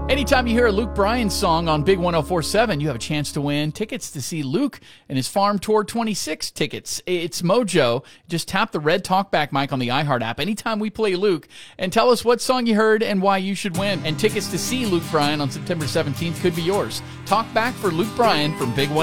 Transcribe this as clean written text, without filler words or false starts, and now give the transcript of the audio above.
Anytime you hear a Luke Bryan song on Big 104.7, you have a chance to win tickets to see Luke and his Farm Tour 26 tickets. It's Mojo. Just tap the red talkback mic on the iHeart app anytime we play Luke and tell us what song you heard and why you should win. And tickets to see Luke Bryan on September 17th could be yours. Talk back for Luke Bryan from Big 104.7.